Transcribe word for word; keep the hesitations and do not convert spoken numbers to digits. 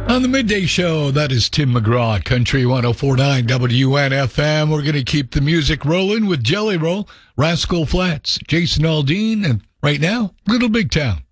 On the midday show, that is Tim McGraw, Country one oh four point nine W N F M. We're going to keep the music rolling with Jelly Roll, Rascal Flatts, Jason Aldean, and right now, Little Big Town.